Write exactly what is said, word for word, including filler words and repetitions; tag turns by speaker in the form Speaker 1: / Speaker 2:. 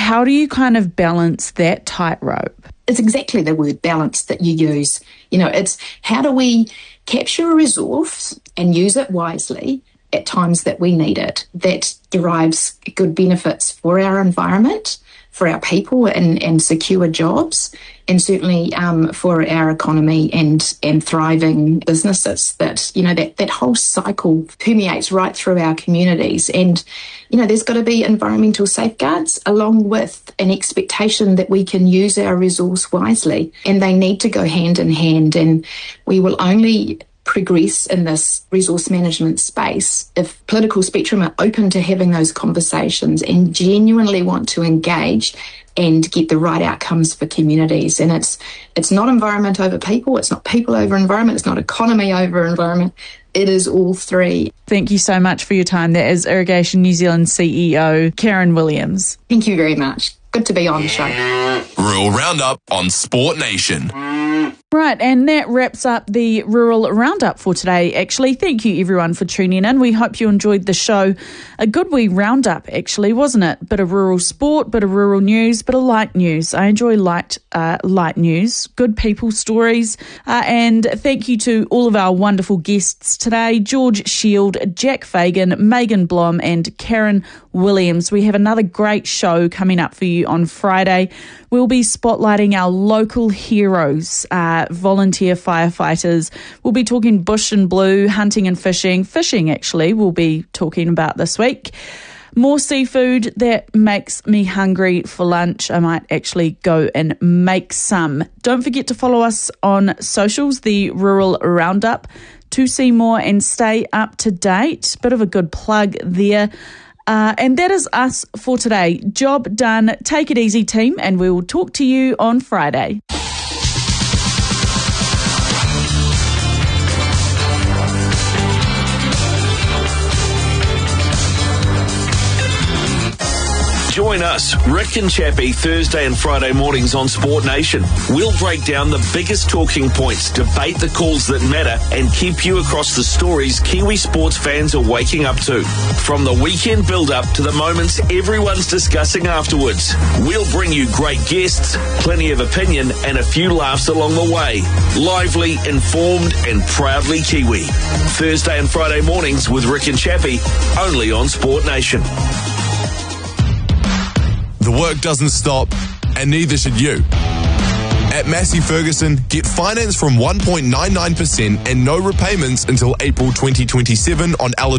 Speaker 1: how do you kind of balance that tightrope?
Speaker 2: It's exactly the word balance that you use. You know, it's how do we capture a resource and use it wisely at times that we need it, that derives good benefits for our environment, for our people and, and secure jobs, and certainly um, for our economy and, and thriving businesses. That, you know, that, that whole cycle permeates right through our communities. And, you know, there's got to be environmental safeguards along with an expectation that we can use our resource wisely. And they need to go hand in hand. And we will only progress in this resource management space if political spectrum are open to having those conversations and genuinely want to engage and get the right outcomes for communities. And it's it's not environment over people, it's not people over environment, it's not economy over environment. It is all three.
Speaker 1: Thank you so much for your time. That is Irrigation New Zealand C E O Karen Williams.
Speaker 2: Thank you very much. Good to be on the show.
Speaker 3: Rural Roundup on Sport Nation.
Speaker 1: Right, and that wraps up the Rural Roundup for today, actually. Thank you, everyone, for tuning in. We hope you enjoyed the show. A good wee roundup, actually, wasn't it? Bit of rural sport, bit of rural news, bit of light news. I enjoy light uh, light news, good people stories. Uh, and thank you to all of our wonderful guests today, George Shield, Jack Fagan, Megan Blom, and Karen Williams. We have another great show coming up for you on Friday. We'll be spotlighting our local heroes, uh, volunteer firefighters. We'll be talking bush and blue, hunting and fishing. Fishing, actually, we'll be talking about this week. More seafood that makes me hungry for lunch. I might actually go and make some. Don't forget to follow us on socials, the Rural Roundup, to see more and stay up to date. Bit of a good plug there. Uh, and that is us for today. Job done. Take it easy, team, and we will talk to you on Friday.
Speaker 4: Join us, Rick and Chappie, Thursday and Friday mornings on Sport Nation. We'll break down the biggest talking points, debate the calls that matter, and keep you across the stories Kiwi sports fans are waking up to. From the weekend build-up to the moments everyone's discussing afterwards. We'll bring you great guests, plenty of opinion, and a few laughs along the way. Lively, informed, and proudly Kiwi. Thursday and Friday mornings with Rick and Chappie, only on Sport Nation.
Speaker 3: The work doesn't stop, and neither should you. At Massey Ferguson, get finance from one point nine nine percent and no repayments until April twenty twenty-seven on eligible